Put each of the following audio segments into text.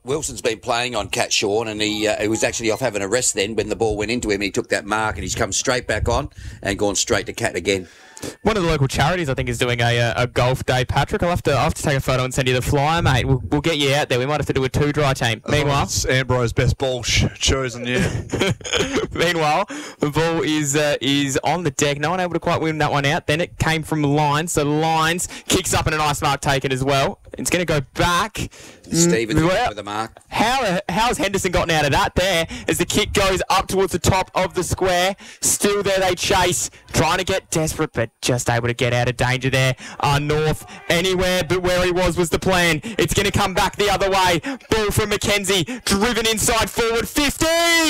Wilson's been playing on Cat Sean, and he was actually off having a rest then when the ball went into him. He took that mark, and he's come straight back on and gone straight to Cat again. One of the local charities, I think, is doing a golf day. Patrick, I'll have to take a photo and send you the flyer, mate. We'll get you out there. We might have to do a 2-dry team. Meanwhile, it's Ambrose's best ball chosen, yeah. Meanwhile, the ball is on the deck. No one able to quite win that one out. Then it came from Lyons, so Lyons kicks up and a nice mark taken as well. It's going to go back. Stevens with the mark. How has Henderson gotten out of that there as the kick goes up towards the top of the square? Still there they chase, trying to get desperate, but just able to get out of danger there. North, anywhere but where he was the plan. It's going to come back the other way. Ball from McKenzie, driven inside forward, 50!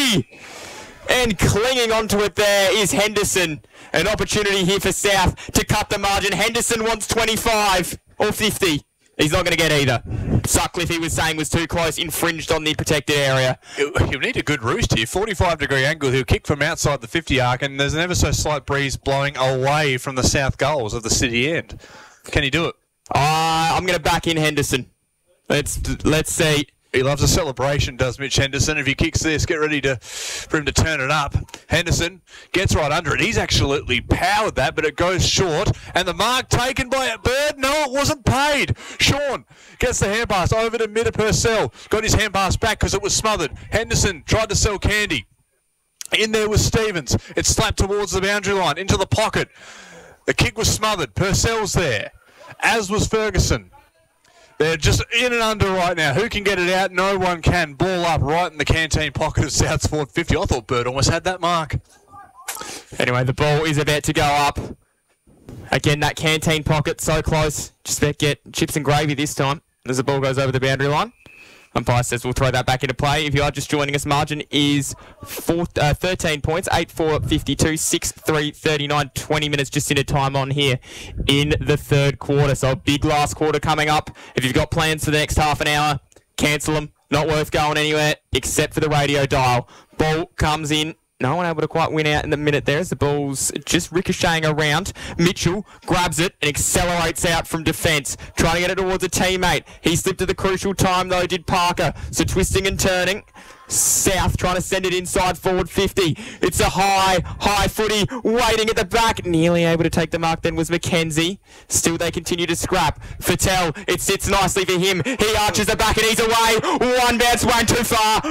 And clinging onto it there is Henderson. An opportunity here for South to cut the margin. Henderson wants 25 or 50. He's not going to get either. Sutcliffe, he was saying, was too close, infringed on the protected area. You need a good roost here. 45-degree angle. He'll kick from outside the 50 arc, and there's an ever so slight breeze blowing away from the south goals of the city end. Can he do it? I'm going to back in Henderson. Let's see. He loves a celebration, does Mitch Henderson. If he kicks this, get ready for him to turn it up. Henderson gets right under it. He's absolutely powered that, but it goes short. And the mark taken by a Bird. No, it wasn't paid. Sean gets the hand pass over to Mitter Purcell. Got his hand pass back because it was smothered. Henderson tried to sell candy. In there was Stevens. It slapped towards the boundary line, into the pocket. The kick was smothered. Purcell's there, as was Ferguson. They're just in and under right now. Who can get it out? No one can. Ball up right in the canteen pocket of South's forward 50. I thought Bird almost had that mark. Anyway, the ball is about to go up. Again, that canteen pocket so close. Just about get chips and gravy this time as the ball goes over the boundary line. Umpire says we'll throw that back into play. If you are just joining us, margin is 13 points, 8-4, 52, 6-3, 39, 20 minutes just into time on here in the third quarter. So a big last quarter coming up. If you've got plans for the next half an hour, cancel them. Not worth going anywhere except for the radio dial. Ball comes in. No one able to quite win out in the minute there as the ball's just ricocheting around. Mitchell grabs it and accelerates out from defence, trying to get it towards a teammate. He slipped at the crucial time though, did Parker. So twisting and turning. South trying to send it inside forward 50. It's a high footy waiting at the back. Nearly able to take the mark then was McKenzie. Still they continue to scrap. Fattel, it sits nicely for him. He arches the back and he's away. One bounce, run too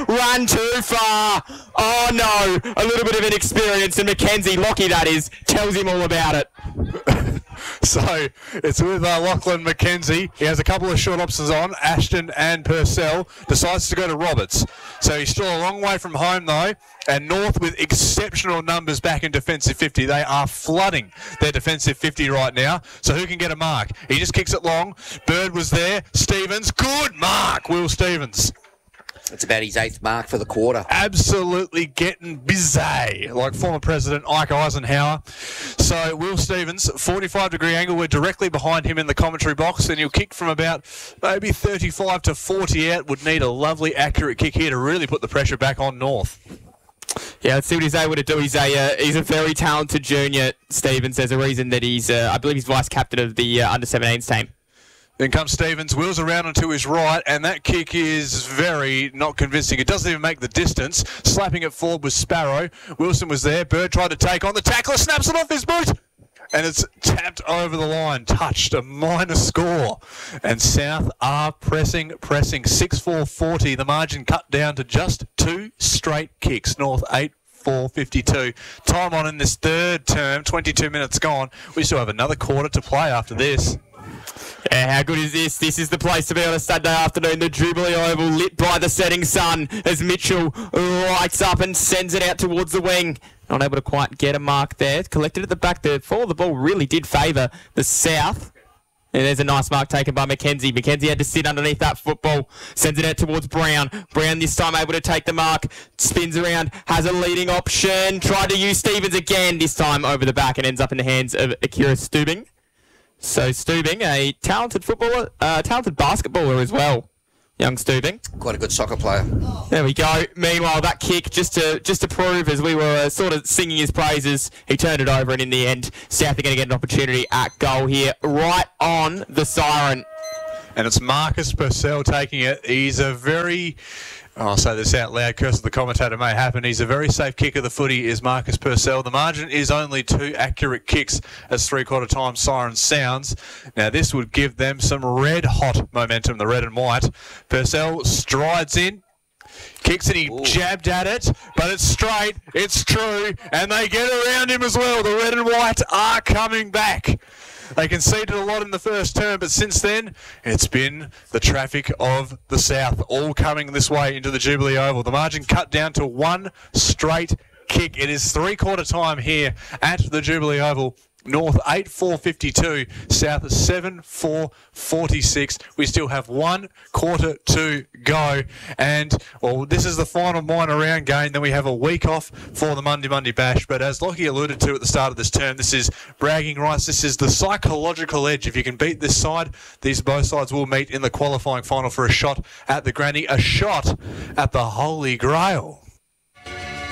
far. Oh no, a little bit of inexperience, and McKenzie, Lockie that is, tells him all about it. So it's with Lachlan McKenzie. He has a couple of short options on. Ashton and Purcell decides to go to Roberts. So he's still a long way from home though. And North with exceptional numbers back in defensive 50. They are flooding their defensive 50 right now. So who can get a mark? He just kicks it long. Bird was there. Stevens. Good mark, Will Stevens. It's about his 8th mark for the quarter. Absolutely getting busy, like former President Ike Eisenhower. So Will Stevens, 45-degree angle. We're directly behind him in the commentary box, and he'll kick from about maybe 35 to 40 out. Would need a lovely, accurate kick here to really put the pressure back on North. Yeah, let's see what he's able to do. He's a very talented junior, Stevens. There's a reason that he's, I believe he's vice-captain of the under-17s team. Then comes Stevens, wheels around onto his right, and that kick is very not convincing. It doesn't even make the distance. Slapping it forward was Sparrow. Wilson was there. Bird tried to take on the tackler, snaps it off his boot. And it's tapped over the line, touched, a minor score. And South are pressing. 6-4, 40. The margin cut down to just 2 straight kicks. North 8-4, 52. Time on in this third term, 22 minutes gone. We still have another quarter to play after this. Yeah, how good is this? This is the place to be on a Saturday afternoon. The Jubilee Oval lit by the setting sun as Mitchell lights up and sends it out towards the wing. Not able to quite get a mark there. Collected at the back. The fall of the ball really did favour the South. And there's a nice mark taken by McKenzie. McKenzie had to sit underneath that football. Sends it out towards Brown. Brown this time able to take the mark. Spins around. Has a leading option. Tried to use Stevens again. This time over the back and ends up in the hands of Akira Stubing. So Stubing, a talented footballer, talented basketballer as well. Young Stubing. Quite a good soccer player. There we go. Meanwhile, that kick, just to prove, as we were sort of singing his praises, he turned it over, and in the end, South are going to get an opportunity at goal here, right on the siren. And it's Marcus Purcell taking it. He's a very... I'll say this out loud, curse of the commentator may happen. He's a very safe kick of the footy, is Marcus Purcell. The margin is only 2 accurate kicks as three-quarter time siren sounds. Now, this would give them some red-hot momentum, the red and white. Purcell strides in, kicks it, he jabbed at it, but it's straight, it's true, and they get around him as well. The red and white are coming back. They conceded a lot in the first term, but since then, it's been the traffic of the South all coming this way into the Jubilee Oval. The margin cut down to 1 straight kick. It is three-quarter time here at the Jubilee Oval. North 8-4-52, South 7-4-46. We still have 1 quarter to go. And, well, this is the final minor round game. Then we have a week off for the Monday Bash. But as Lockie alluded to at the start of this term, this is bragging rights. This is the psychological edge. If you can beat this side, both sides will meet in the qualifying final for a shot at the Granny, a shot at the Holy Grail.